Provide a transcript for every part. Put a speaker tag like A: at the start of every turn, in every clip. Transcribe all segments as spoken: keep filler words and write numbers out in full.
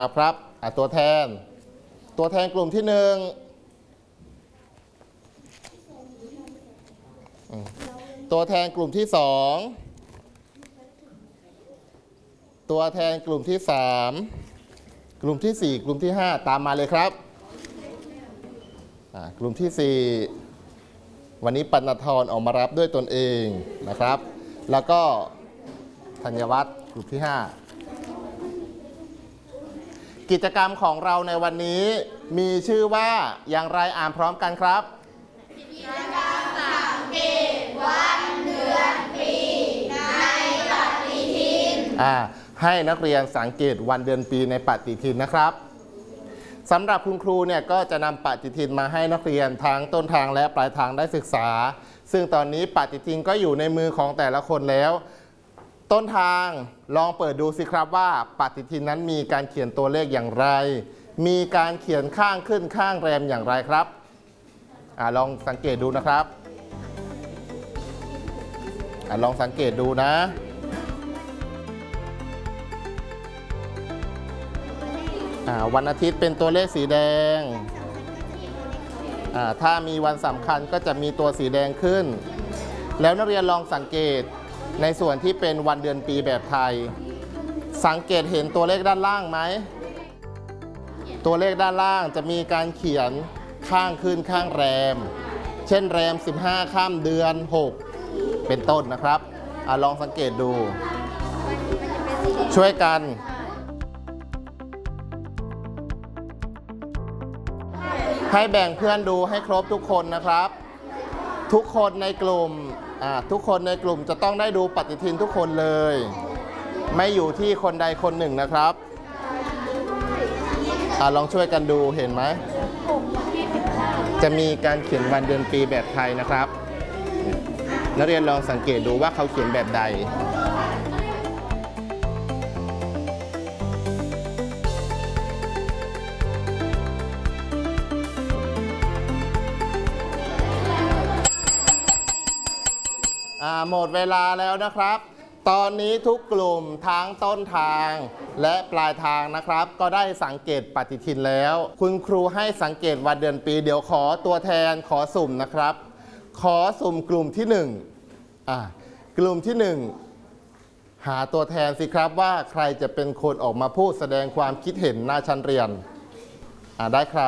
A: ครับตัวแทนตัวแทนกลุ่มที่หนึ่งตัวแทนกลุ่มที่สองตัวแทนกลุ่มที่สามกลุ่มที่สี่กลุ่มที่ห้าตามมาเลยครับกลุ่มที่สี่วันนี้ปณธรออกมารับด้วยตนเองนะครับแล้วก็ธัญวัฒน์กลุ่มที่ห้ากิจกรรมของเราในวันนี้มีชื่อว่าอย่างไรอ่านพร้อมกันครับกิจกรรมสังเกตวันเดือนปีในปฏิทินอ่าให้นักเรียนสังเกตวันเดือนปีในปฏิทินนะครับสำหรับคุณครูเนี่ยก็จะนำปฏิทินมาให้นักเรียนทั้งต้นทางและปลายทางได้ศึกษาซึ่งตอนนี้ปฏิทินก็อยู่ในมือของแต่ละคนแล้วต้นทางลองเปิดดูสิครับว่าปฏิทินนั้นมีการเขียนตัวเลขอย่างไรมีการเขียนข้างขึ้นข้างแรมอย่างไรครับอ่าลองสังเกตดูนะครับอ่าลองสังเกตดูนะอ่าวันอาทิตย์เป็นตัวเลขสีแดงอ่าถ้ามีวันสำคัญก็จะมีตัวสีแดงขึ้นแล้วนักเรียนลองสังเกตในส่วนที่เป็นวันเดือนปีแบบไทยสังเกตเห็นตัวเลขด้านล่างไหมตัวเลขด้านล่างจะมีการเขียนข้างขึ้นข้างแรมเช่นแรมสิบห้าค่ำเดือนหกเป็นต้นนะครับอ่ะลองสังเกตดูช่วยกันให้แบ่งเพื่อนดูให้ครบทุกคนนะครับทุกคนในกลุ่มทุกคนในกลุ่มจะต้องได้ดูปฏิทินทุกคนเลยไม่อยู่ที่คนใดคนหนึ่งนะครับอลองช่วยกันดูเห็นไหมจะมีการเขียนวันเดือนปีแบบไทยนะครับนักเรียนลองสังเกตดูว่าเขาเขียนแบบใดหมดเวลาแล้วนะครับตอนนี้ทุกกลุ่มทั้งต้นทางและปลายทางนะครับก็ได้สังเกตปฏิทินแล้วคุณครูให้สังเกตวันเดือนปีเดี๋ยวขอตัวแทนขอสุ่มนะครับขอสุ่มกลุ่มที่หนึ่งอ่ากลุ่มที่หนึ่งหาตัวแทนสิครับว่าใครจะเป็นคนออกมาพูดแสดงความคิดเห็นหน้าชั้นเรียนอ่าได้ใคร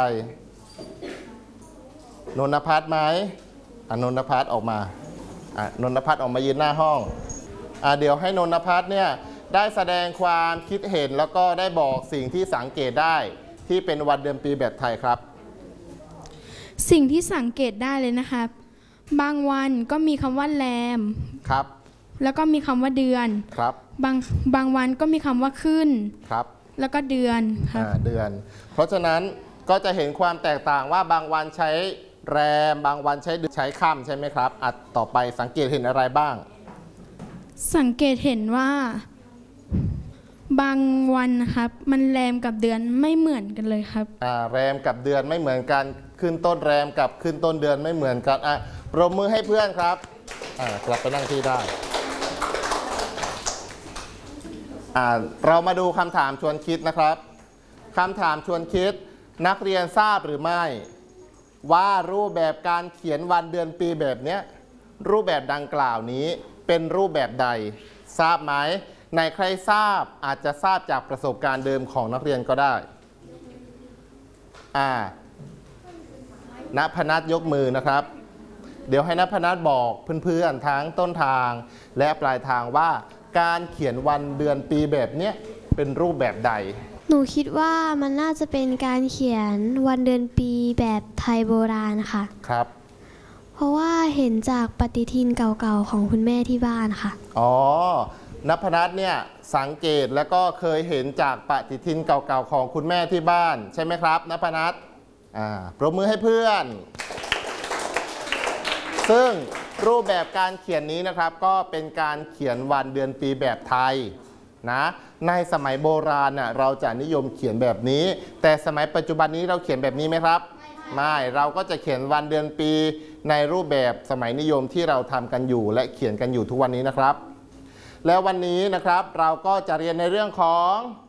A: นนภัสไหมอ่านนภัสออกมานนภัสออกมายืนหน้าห้องอ่าเดี๋ยวให้นนภัสเนี่ยได้แสดงความคิดเห็นแล้วก็ได้บอกสิ่งที่สังเกตได้ที่เป็นวันเดือนปีแบบไทยครับ
B: สิ่งที่สังเกตได้เลยนะครับบางวันก็มีคำว่าแรม
A: ครับ
B: แล้วก็มีคำว่าเดือน
A: ครับ
B: บางบางวันก็มีคำว่าขึ้น
A: ครับ
B: แล้วก็เดือนครับ
A: เดือนเพราะฉะนั้นก็จะเห็นความแตกต่างว่าบางวันใช้แรมบางวันใช้ใช้ค่ำใช่ไหมครับอ่ะต่อไปสังเกตเห็นอะไรบ้าง
B: สังเกตเห็นว่าบางวันนะครับมันแรมกับเดือนไม่เหมือนกันเลยครับ
A: อ่าแรมกับเดือนไม่เหมือนกันขึ้นต้นแรมกับขึ้นต้นเดือนไม่เหมือนกันอ่ะปรบมือให้เพื่อนครับอ่ากลับไปนั่งที่ได้อ่าเรามาดูคำถามชวนคิดนะครับคำถามชวนคิดนักเรียนทราบหรือไม่ว่ารูปแบบการเขียนวันเดือนปีแบบนี้รูปแบบดังกล่าวนี้เป็นรูปแบบใดทราบไหมในใครทราบอาจจะทราบจากประสบการณ์เดิมของนักเรียนก็ได้อ่าณพนัสยกมือนะครับเดี๋ยวให้ณพนัสบอกเพื่อนๆทั้งต้นทางและปลายทางว่าการเขียนวันเดือนปีแบบนี้เป็นรูปแบบใด
C: หนูคิดว่ามันน่าจะเป็นการเขียนวันเดือนปีแบบไทยโบราณค่ะ
A: ครับ
C: เพราะว่าเห็นจากปฏิทินเก่าๆของคุณแม่ที่บ้านค่ะ
A: อ๋อณพนัสเนี่ยสังเกตแล้วก็เคยเห็นจากปฏิทินเก่าๆของคุณแม่ที่บ้านใช่ไหมครับณพนัสอ่าปรบมือให้เพื่อนซึ่งรูปแบบการเขียนนี้นะครับก็เป็นการเขียนวันเดือนปีแบบไทยนะในสมัยโบราณน่ะเราจะนิยมเขียนแบบนี้แต่สมัยปัจจุบันนี้เราเขียนแบบนี้ไหมครับไม่เราก็จะเขียนวันเดือนปีในรูปแบบสมัยนิยมที่เราทำกันอยู่และเขียนกันอยู่ทุกวันนี้นะครับแล้ววันนี้นะครับเราก็จะเรียนในเรื่องของ